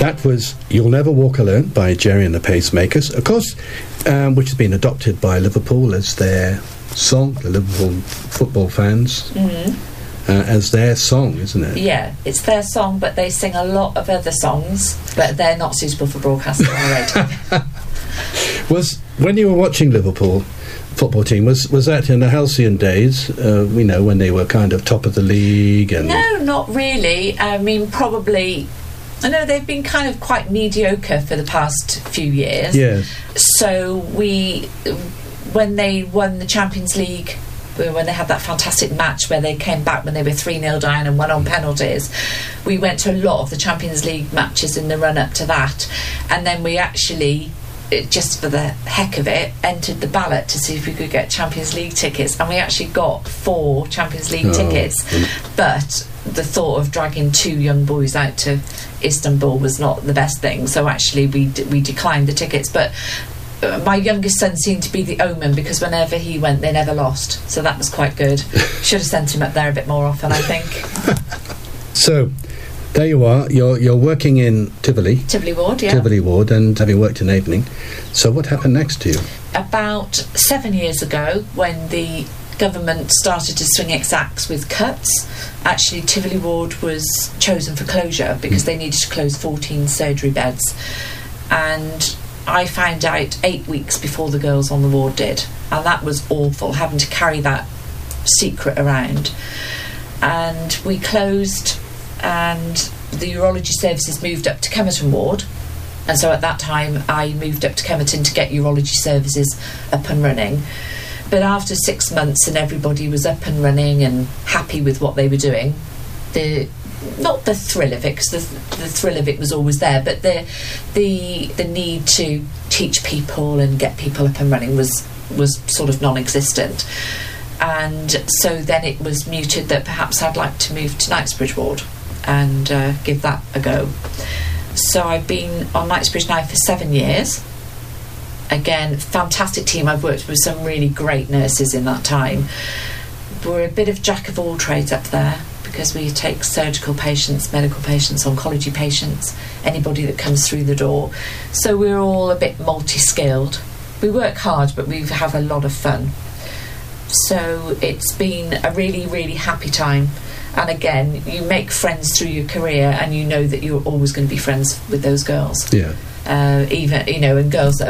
That was You'll Never Walk Alone by Gerry and the Pacemakers, of course, which has been adopted by Liverpool as their song, the Liverpool football fans, as their song, isn't it? Yeah, it's their song, but they sing a lot of other songs, but they're not suitable for broadcasting on radio. When you were watching Liverpool football team, was that in the halcyon days, when they were kind of top of the league? And No, not really. I mean, probably... I know they've been kind of quite mediocre for the past few years. Yes. So when they won the Champions League, when they had that fantastic match where they came back when they were 3-0 down and won on penalties, we went to a lot of the Champions League matches in the run-up to that. And then we actually, just for the heck of it, entered the ballot to see if we could get Champions League tickets, and we actually got 4 Champions League tickets. But the thought of dragging 2 young boys out to Istanbul was not the best thing, so actually we declined the tickets. But my youngest son seemed to be the omen, because whenever he went they never lost, so that was quite good. Should have sent him up there a bit more often, I think. So there you are, you're working in Tivoli Ward, yeah. Tivoli Ward, and having worked in Evening. So what happened next to you? About 7 years ago, when the government started to swing its axe with cuts, actually Tivoli Ward was chosen for closure because they needed to close 14 surgery beds, and I found out 8 weeks before the girls on the ward did, and that was awful, having to carry that secret around. And we closed, and the urology services moved up to Kemerton Ward, and so at that time I moved up to Kemerton to get urology services up and running. But after 6 months and everybody was up and running and happy with what they were doing, not the thrill of it, because the thrill of it was always there, but the need to teach people and get people up and running was sort of non-existent. And so then it was mooted that perhaps I'd like to move to Knightsbridge Ward and give that a go. So I've been on Knightsbridge now for 7 years. Again, fantastic team. I've worked with some really great nurses in that time. We're a bit of jack of all trades up there, because we take surgical patients, medical patients, oncology patients, anybody that comes through the door. So we're all a bit multi-skilled. We work hard, but we have a lot of fun. So it's been a really, really happy time. And again, you make friends through your career, and you know that you're always going to be friends with those girls. Yeah. Even, and girls that